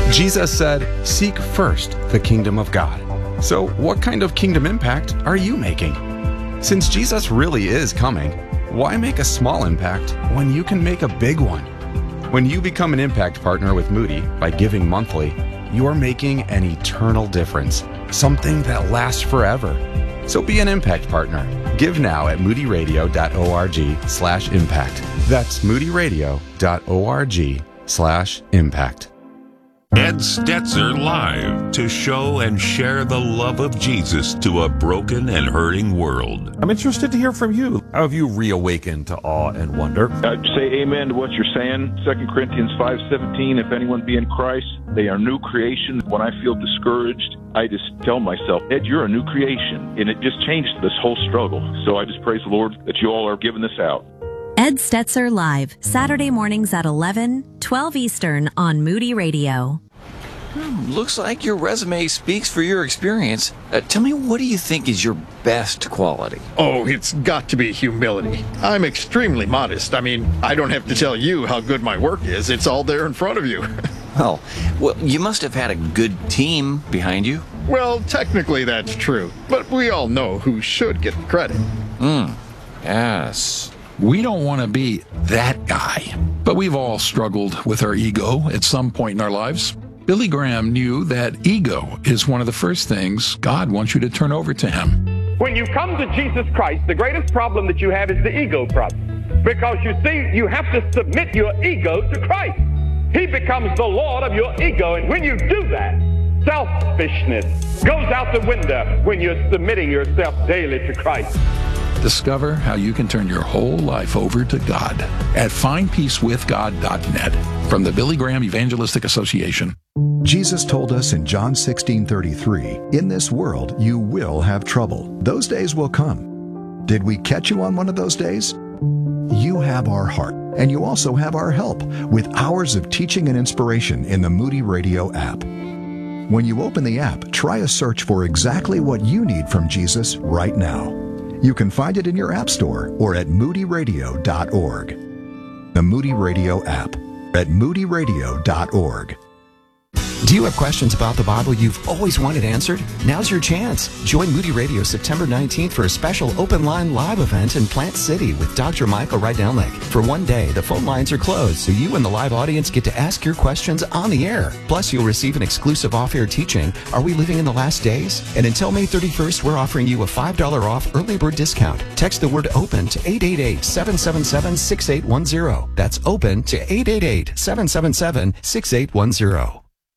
Jesus said, "Seek first the kingdom of God." So what kind of kingdom impact are you making? Since Jesus really is coming, why make a small impact when you can make a big one? When you become an impact partner with Moody by giving monthly, you are making an eternal difference, something that lasts forever. So be an impact partner. Give now at moodyradio.org/impact. That's moodyradio.org/impact. Ed Stetzer Live, to show and share the love of Jesus to a broken and hurting world. I'm interested to hear from you. How have you reawakened to awe and wonder? I'd say amen to what you're saying. 2 Corinthians 5:17, if anyone be in Christ, they are new creation. When I feel discouraged, I just tell myself, Ed, you're a new creation. And it just changed this whole struggle. So I just praise the Lord that you all are giving this out. Ed Stetzer Live, Saturday mornings at 11, 12 Eastern on Moody Radio. Looks like your resume speaks for your experience. Tell me, what do you think is your best quality? Oh, it's got to be humility. I'm extremely modest. I mean, I don't have to tell you how good my work is. It's all there in front of you. Well, you must have had a good team behind you. Well, technically that's true, but we all know who should get the credit. Yes. We don't want to be that guy, but we've all struggled with our ego at some point in our lives. Billy Graham knew that ego is one of the first things God wants you to turn over to him. When you come to Jesus Christ, the greatest problem that you have is the ego problem. Because you see, you have to submit your ego to Christ. He becomes the Lord of your ego, and when you do that, selfishness goes out the window when you're submitting yourself daily to Christ. Discover how you can turn your whole life over to God at findpeacewithgod.net from the Billy Graham Evangelistic Association. Jesus told us in John 16:33, "In this world you will have trouble. Those days will come." Did we catch you on one of those days? You have our heart, and you also have our help with hours of teaching and inspiration in the Moody Radio app. When you open the app, try a search for exactly what you need from Jesus right now. You can find it in your app store or at moodyradio.org. The Moody Radio app at moodyradio.org. Do you have questions about the Bible you've always wanted answered? Now's your chance. Join Moody Radio September 19th for a special open line live event in Plant City with Dr. Michael Rydelnik. For one day, the phone lines are closed, so you and the live audience get to ask your questions on the air. Plus, you'll receive an exclusive off-air teaching, Are We Living in the Last Days? And until May 31st, we're offering you a $5 off early bird discount. Text the word OPEN to 888-777-6810. That's OPEN to 888-777-6810.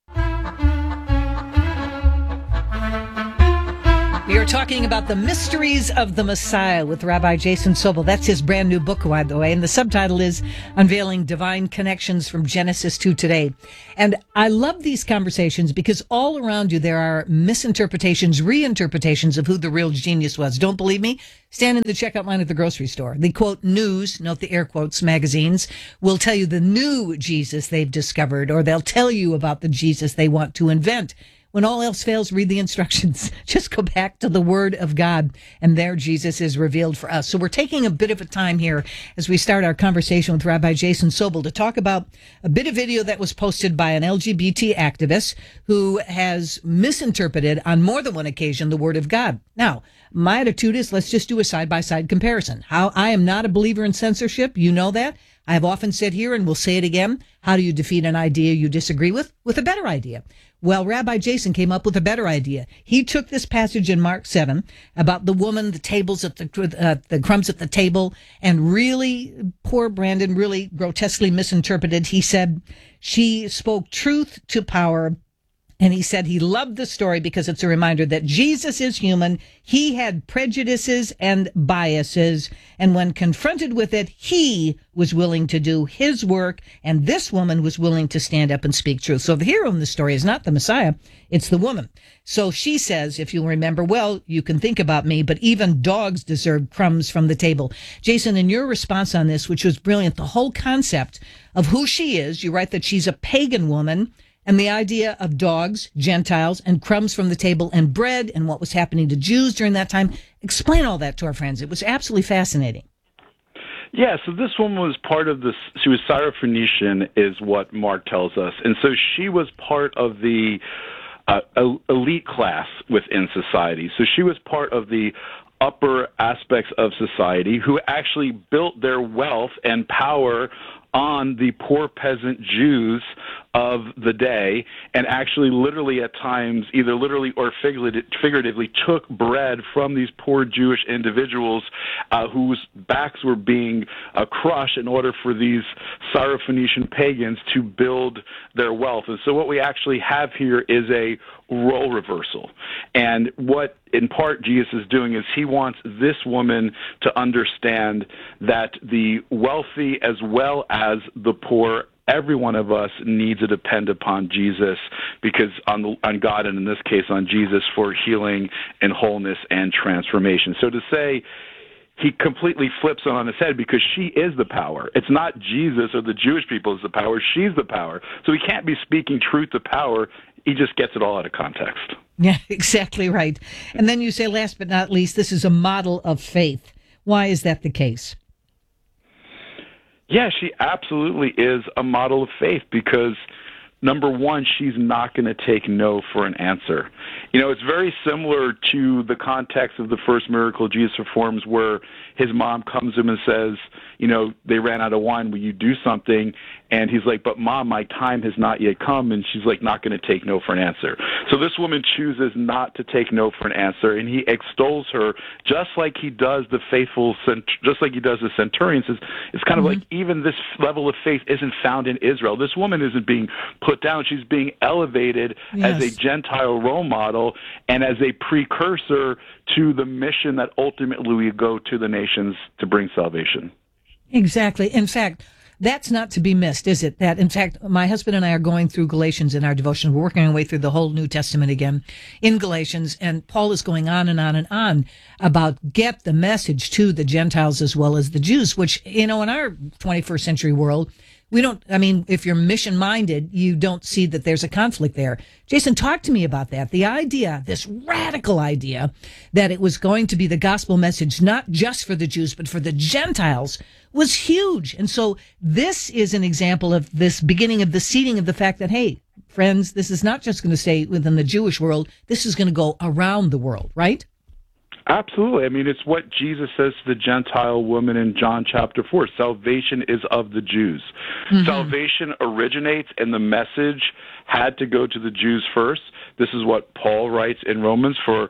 We are talking about the mysteries of the Messiah with Rabbi Jason Sobel. That's his brand new book, by the way. And the subtitle is Unveiling Divine Connections from Genesis to Today. And I love these conversations because all around you there are misinterpretations, reinterpretations of who the real genius was. Don't believe me? Stand in the checkout line at the grocery store. The quote news, note the air quotes, magazines will tell you the new Jesus they've discovered, or they'll tell you about the Jesus they want to invent. When all else fails, read the instructions. Just go back to the Word of God, and there Jesus is revealed for us. So we're taking a bit of a time here as we start our conversation with Rabbi Jason Sobel to talk about a bit of video that was posted by an LGBT activist who has misinterpreted on more than one occasion the Word of God. Now, my attitude is let's just do a side-by-side comparison. How I am not a believer in censorship. You know that. I have often said here, and we'll say it again, how do you defeat an idea you disagree with? With a better idea. Well, Rabbi Jason came up with a better idea. He took this passage in Mark 7 about the woman, the tables at the crumbs at the table, and really, poor Brandon, really grotesquely misinterpreted. He said she spoke truth to power. And he said he loved the story because it's a reminder that Jesus is human. He had prejudices and biases. And when confronted with it, he was willing to do his work. And this woman was willing to stand up and speak truth. So the hero in the story is not the Messiah. It's the woman. So she says, if you'll remember, well, you can think about me, but even dogs deserve crumbs from the table. Jason, in your response on this, which was brilliant, the whole concept of who she is, you write that she's a pagan woman. And the idea of dogs, Gentiles, and crumbs from the table and bread and what was happening to Jews during that time. Explain all that to our friends. It was absolutely fascinating. Yeah, so this woman was part of this. She was Syrophoenician, is what Mark tells us. And so she was part of the elite class within society. So she was part of the upper aspects of society who actually built their wealth and power on the poor peasant Jews of the day, and actually literally at times, either literally or figuratively, took bread from these poor Jewish individuals whose backs were being crushed in order for these Syrophoenician pagans to build their wealth. And so what we actually have here is a role reversal. And what, in part, Jesus is doing is he wants this woman to understand that the wealthy as well as the poor, every one of us needs to depend upon Jesus, because on God, and in this case on Jesus, for healing and wholeness and transformation. So to say he completely flips it on his head, because she is the power. It's not Jesus or the Jewish people is the power. She's the power. So he can't be speaking truth to power. He just gets it all out of context. Yeah, exactly right. And then you say, last but not least, this is a model of faith. Why is that the case? Yeah, she absolutely is a model of faith, because number one, she's not going to take no for an answer. You know, it's very similar to the context of the first miracle Jesus performs, where his mom comes to him and says, you know, they ran out of wine, will you do something? And he's like, but Mom, my time has not yet come. And she's like, not going to take no for an answer. So this woman chooses not to take no for an answer, and he extols her just like he does the faithful, just like he does the centurions. It's kind of like even this level of faith isn't found in Israel. This woman isn't being put down. She's being elevated as a Gentile role model and as a precursor to the mission that ultimately we go to the nations to bring salvation. Exactly. In fact, that's not to be missed, is it? That, in fact, my husband and I are going through Galatians in our devotion. We're working our way through the whole New Testament again in Galatians, and Paul is going on and on and on about get the message to the Gentiles as well as the Jews, which, you know, in our 21st century world, we don't, I mean, if you're mission-minded, you don't see that there's a conflict there. Jason, talk to me about that. The idea, this radical idea, that it was going to be the gospel message, not just for the Jews, but for the Gentiles, was huge. And so this is an example of this beginning of the seeding of the fact that, hey, friends, this is not just going to stay within the Jewish world. This is going to go around the world, right? Absolutely. I mean, it's what Jesus says to the Gentile woman in John chapter 4. Salvation is of the Jews. Salvation originates, and the message had to go to the Jews first. This is what Paul writes in Romans, for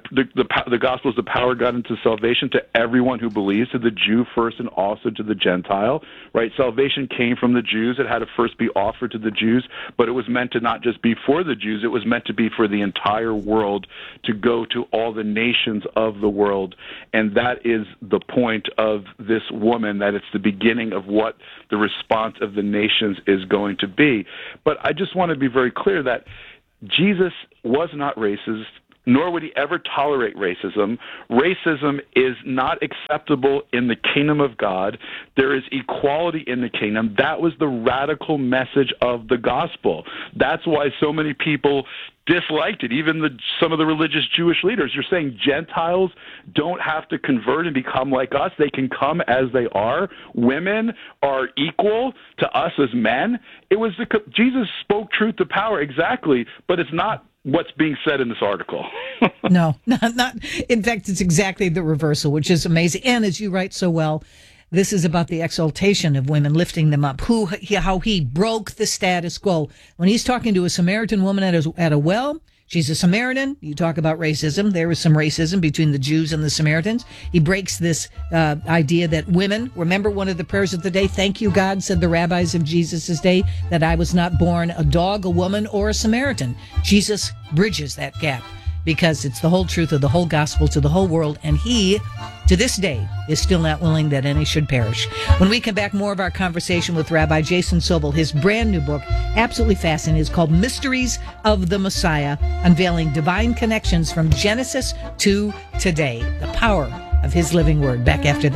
the gospel is the power of God into salvation to everyone who believes, to the Jew first and also to the Gentile, right? Salvation came from the Jews. It had to first be offered to the Jews, but it was meant to not just be for the Jews. It was meant to be for the entire world, to go to all the nations of the world. And that is the point of this woman, that it's the beginning of what the response of the nations is going to be. But I just want to be very clear that Jesus was not racist, nor would he ever tolerate racism. Racism is not acceptable in the kingdom of God. There is equality in the kingdom. That was the radical message of the gospel. That's why so many people disliked it, even some of the religious Jewish leaders. You're saying Gentiles don't have to convert and become like us. They can come as they are. Women are equal to us as men. It was Jesus spoke truth to power, exactly, but it's not what's being said in this article. No, not. In fact, it's exactly the reversal, which is amazing. And as you write so well, this is about the exaltation of women, lifting them up, how he broke the status quo. When he's talking to a Samaritan woman at a well, she's a Samaritan. You talk about racism. There was some racism between the Jews and the Samaritans. He breaks this idea that women, remember one of the prayers of the day, thank you, God, said the rabbis of Jesus' day, that I was not born a dog, a woman, or a Samaritan. Jesus bridges that gap, because it's the whole truth of the whole gospel to the whole world, and he, to this day, is still not willing that any should perish. When we come back, more of our conversation with Rabbi Jason Sobel. His brand new book, absolutely fascinating, is called Mysteries of the Messiah, unveiling divine connections from Genesis to today. The power of his living word. Back after this.